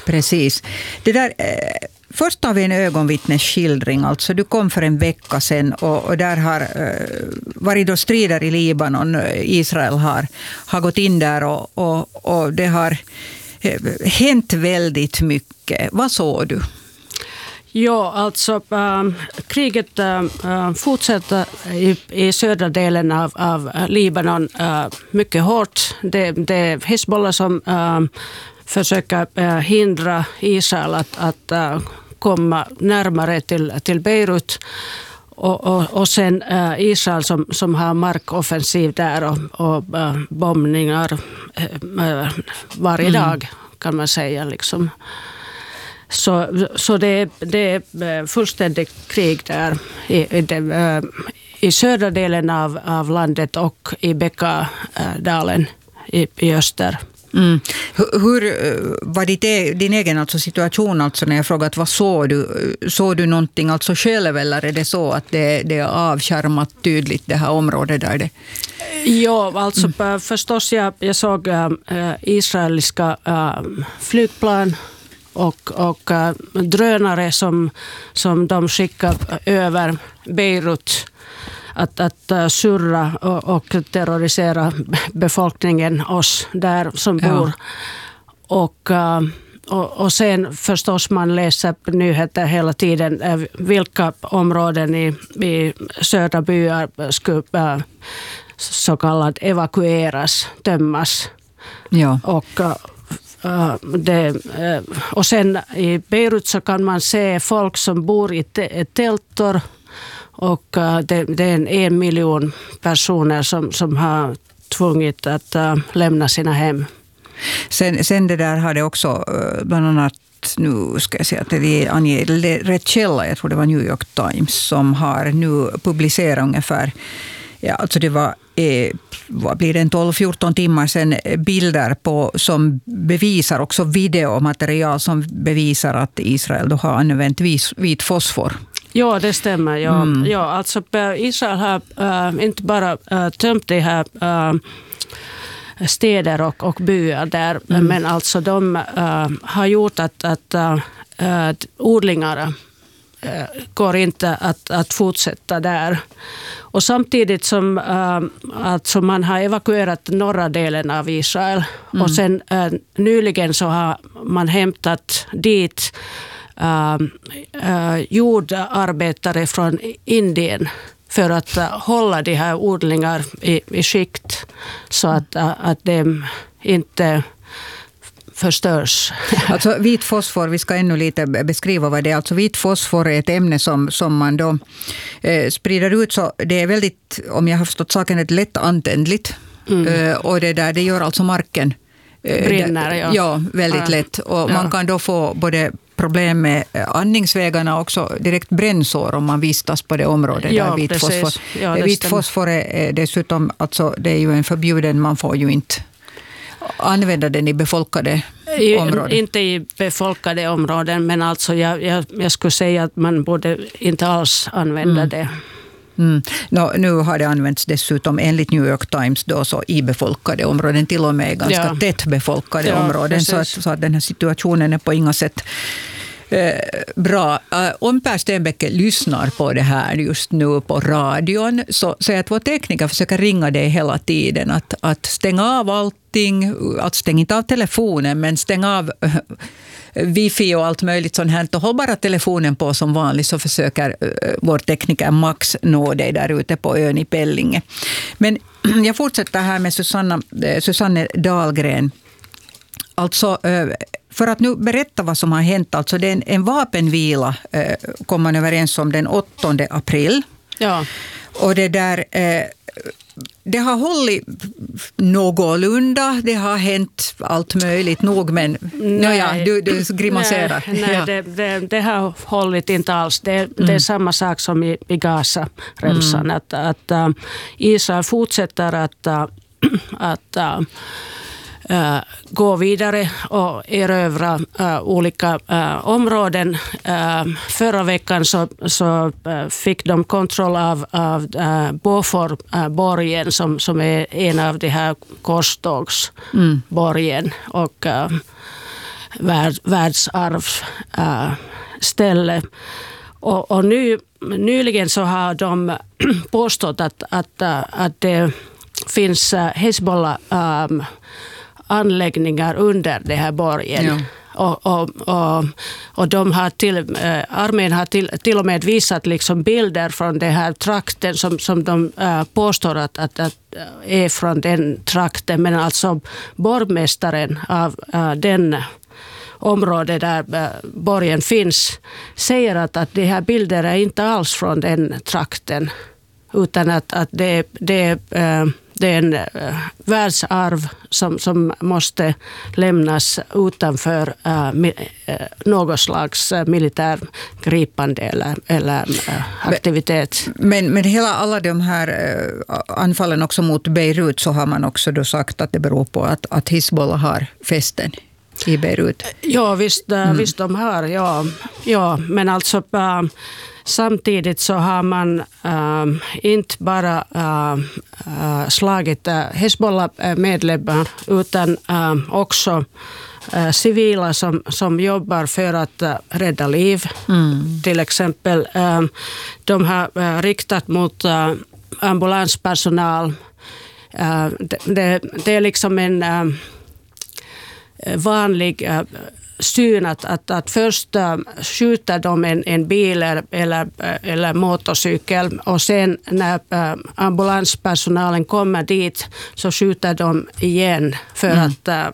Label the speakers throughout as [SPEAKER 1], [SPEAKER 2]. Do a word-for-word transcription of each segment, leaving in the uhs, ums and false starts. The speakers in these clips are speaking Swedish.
[SPEAKER 1] Precis. Det där, eh, först har vi en ögonvittnesskildring. Alltså du kom för en vecka sedan och, och där har eh, varit då strider i Libanon. Israel har, har gått in där och, och, och det har eh, hänt väldigt mycket. Vad såg du?
[SPEAKER 2] Ja, alltså äh, kriget äh, fortsätter i, i södra delen av, av Libanon äh, mycket hårt. Det, det är Hezbollah som äh, försöker äh, hindra Israel att, att äh, komma närmare till, till Beirut. Och, och, och sen äh, Israel som, som har markoffensiv där och, och äh, bombningar äh, varje mm. dag kan man säga liksom. Så, så det, det är fullständigt krig där i, i, det, i södra delen av, av landet och i Bekaa-dalen i, i öster.
[SPEAKER 1] Mm. Hur, hur var ditt, din egen alltså situation alltså när jag frågat vad såg du? Såg du någonting alltså själv eller är det så att det, det är avskärmat tydligt det här området där det?
[SPEAKER 2] Ja, alltså mm. förstås jag, jag såg äh, israeliska äh, flygplan och, och äh, drönare som, som de skickar över Beirut att, att uh, surra och, och terrorisera befolkningen, oss där som ja. bor. Och, uh, och, och sen förstås man läser nyheter hela tiden uh, vilka områden i, i södra byar skulle uh, så kallad evakueras, tömmas. Ja. Och uh, Uh, det, uh, och sen i Beirut så kan man se folk som bor i te- tältor och uh, det, det är en, en miljon personer som, som har tvungit att uh, lämna sina hem.
[SPEAKER 1] Sen, sen det där har det också uh, bland annat, nu ska jag säga att det anger rätt källa, jag tror det var New York Times som har nu publicerat ungefär, ja, alltså det var eh, vad blir det, en tolv fjorton timmar sedan bilder på, som bevisar också videomaterial som bevisar att Israel då har använt vis, vit fosfor.
[SPEAKER 2] Ja, det stämmer. Ja, mm. ja, alltså Israel har äh, inte bara äh, tömt de här äh, städer och, och byar där, mm. men alltså de äh, har gjort att, att äh, odlingar äh, går inte att, att fortsätta där. Och samtidigt som äh, alltså man har evakuerat norra delen av Israel mm. och sen äh, nyligen så har man hämtat dit äh, äh, jordarbetare från Indien för att äh, hålla de här odlingar i, i skikt så att, äh, att de inte förstörs.
[SPEAKER 1] Alltså vit fosfor, vi ska ännu lite beskriva vad det är. Alltså vit fosfor är ett ämne som, som man då eh, sprider ut, så det är väldigt, om jag har förstått saken, ett lätt antändligt. Mm. Eh, och det där, det gör alltså marken eh,
[SPEAKER 2] brinner, ja.
[SPEAKER 1] Ja, väldigt ja. lätt. Och ja. man kan då få både problem med andningsvägarna och också direkt brännsår om man vistas på det området
[SPEAKER 2] ja,
[SPEAKER 1] där vit fosfor.
[SPEAKER 2] Ja,
[SPEAKER 1] vit fosfor är dessutom, alltså det är ju en förbjuden, man får ju inte använda den i befolkade områden?
[SPEAKER 2] Inte i befolkade områden, men alltså jag, jag, jag skulle säga att man borde inte alls använda mm. det.
[SPEAKER 1] Mm. No, nu har det använts dessutom enligt New York Times då, så i befolkade områden, till och med ganska ja. tätt befolkade ja, områden, så att, så att den här situationen är på inga sätt Eh, bra. Eh, om Per Stenbäcke lyssnar på det här just nu på radion, så säger att vår tekniker försöker ringa dig hela tiden att, att stänga av allting, att stänga inte av telefonen, men stänga av eh, wifi och allt möjligt sånt här, och håll bara telefonen på som vanligt, så försöker eh, vår tekniker Max nå dig där ute på ön i Pellinge. Men jag fortsätter här med Susanna, eh, Susanne Dahlgren. Alltså, för att nu berätta vad som har hänt, alltså det är en, en vapenvila kom man överens om den åttonde april. Ja. Och det där, det har hållit någorlunda, det har hänt allt möjligt nog, men nej, ja, du, du grimaserar.
[SPEAKER 2] Nej, nej ja. det, det, det har hållit inte alls. Det, mm. det är samma sak som i, i Gaza-remsan, mm. att, att uh, Israel fortsätter att, uh, att uh, Uh, gå vidare och erövra uh, olika uh, områden. Uh, förra veckan så, så uh, fick de kontroll av, av uh, Bofor-borgen uh, som, som är en av de här korstågsborgen. Mm. Och uh, värld, världsarvsställe. Uh, och, och nu, nyligen så har de påstått att, att, att det finns Hezbollah um, anläggningar under det här borgen. Ja. Och, och, och, och de har till, äh, armén har till, till och med visat liksom bilder från den här trakten som, som de äh, påstår att, att, att är från den trakten. Men alltså borgmästaren av äh, den område där äh, borgen finns säger att, att de här bilderna är inte alls från den trakten. Utan att, att det, det, äh, det är en äh, världsarv som, som måste lämnas utanför äh, mi, äh, något slags äh, militär gripande eller, eller äh, aktivitet.
[SPEAKER 1] Men, men hela alla de här äh, anfallen också mot Beirut, så har man också då sagt att det beror på att, att Hezbollah har fästen i Beirut.
[SPEAKER 2] Ja, visst, äh, mm. visst de har. Ja, ja, men alltså äh, samtidigt så har man äh, inte bara äh, äh, slagit äh, Hezbollah-medlemmar utan äh, också äh, civila som, som jobbar för att äh, rädda liv. Mm. Till exempel äh, de har äh, riktat mot äh, ambulanspersonal. Äh, det, det, det är liksom en äh, vanlig äh, syn att, att, att först äh, skjuter de en, en bil eller, eller, eller motorcykel och sen när äh, ambulanspersonalen kommer dit så skjuter de igen för mm. att äh,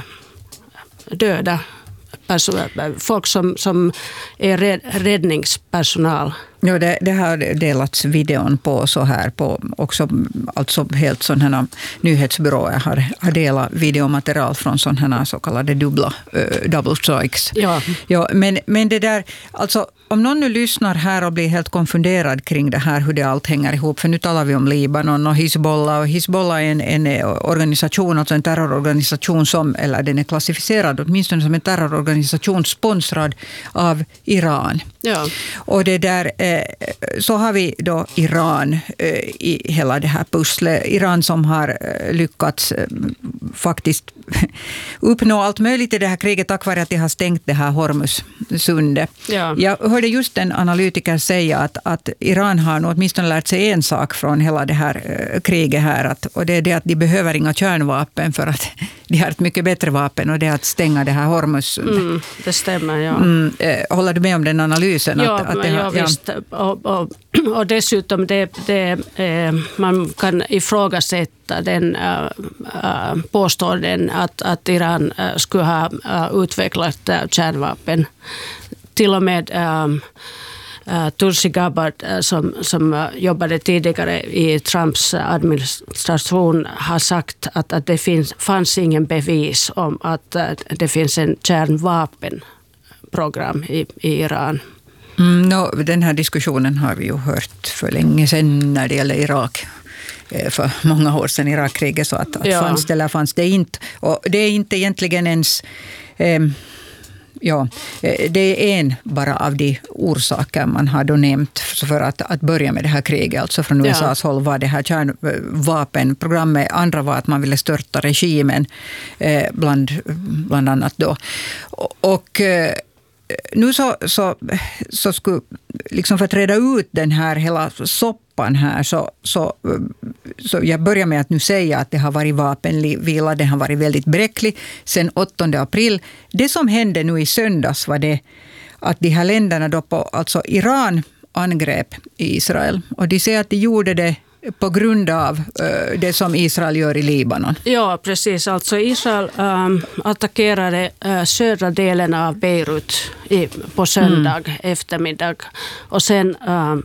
[SPEAKER 2] döda person, folk som, som är red, räddningspersonal.
[SPEAKER 1] Ja, det, det har delats videon på så här på också, alltså helt sådana nyhetsbyråer har, har delat videomaterial från sådana så kallade dubbla uh, double strikes. Ja. Ja, men, men det där, alltså om någon nu lyssnar här och blir helt konfunderad kring det här, hur det allt hänger ihop, för nu talar vi om Libanon och Hezbollah, och Hezbollah är en, en organisation, alltså en terrororganisation som, eller den är klassificerad åtminstone som en terrororganisation sponsrad av Iran. Ja. Och det där, så har vi då Iran i hela det här pusslet. Iran som har lyckats faktiskt uppnå allt möjligt i det här kriget tack vare att de har stängt det här Hormuzsundet. Ja. Jag hörde just en analytiker säga att, att Iran har nog åtminstone lärt sig en sak från hela det här kriget här, att, och det är det att de behöver inga kärnvapen för att de har ett mycket bättre vapen, och det är att stänga det här Hormuzsundet.
[SPEAKER 2] Mm, det stämmer, ja.
[SPEAKER 1] Mm, håller du med om den analysen?
[SPEAKER 2] Ja,
[SPEAKER 1] att, att det
[SPEAKER 2] ja,
[SPEAKER 1] har,
[SPEAKER 2] ja. visst. Och, och, och dessutom det, det, eh, man kan ifrågasätta den äh, äh, påståenden att, att Iran äh, skulle ha äh, utvecklat äh, kärnvapen. Till och med äh, äh, Tulsi Gabbard äh, som, som äh, jobbade tidigare i Trumps administration har sagt att, att det finns, fanns ingen bevis om att äh, det finns en kärnvapenprogram i, i Iran.
[SPEAKER 1] Mm, no, den här diskussionen har vi ju hört för länge sedan när det gäller Irak. För många år sedan Irakkriget, så att, att ja. fanns det eller fanns det inte. Och det är inte egentligen ens... Eh, ja, det är en bara av de orsaker man har då nämnt för att, att börja med det här kriget. Alltså från U S A:s ja. håll var det här kärnvapenprogrammet. Andra var att man ville störta regimen eh, bland, bland annat då. Och... och nu så, så, så skulle, liksom för att reda ut den här hela soppan här, så, så, så jag börjar med att nu säga att det har varit vapenvila, det har varit väldigt bräcklig sedan åttonde april. Det som hände nu i söndags var det att de här länderna då på, alltså Iran angrep Israel, och de säger att de gjorde det på grund av uh, det som Israel gör i Libanon.
[SPEAKER 2] Ja, precis. Alltså Israel um, attackerade uh, södra delen av Beirut i, på söndag mm. eftermiddag. Och sen um,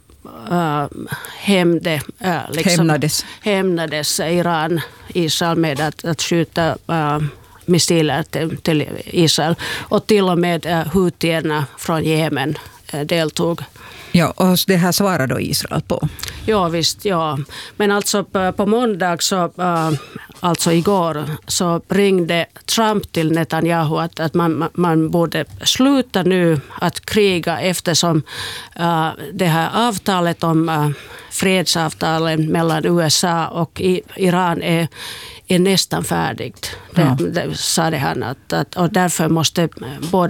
[SPEAKER 2] uh, hämde, uh, liksom, hämnades. hämnades Iran Israel med att, att skjuta uh, missiler till, till Israel. Och till och med uh, hutierna från Jemen uh, deltog.
[SPEAKER 1] Ja, och det här svarar då Israel på.
[SPEAKER 2] Ja, visst, ja. Men alltså på, på måndag så äh, alltså igår, så ringde Trump till Netanyahu att, att man, man borde sluta nu att kriga eftersom uh, det här avtalet om uh, fredsavtalen mellan U S A och I, Iran är, är nästan färdigt. Det,
[SPEAKER 1] Ja.
[SPEAKER 2] det sa det han att, att, och därför måste båda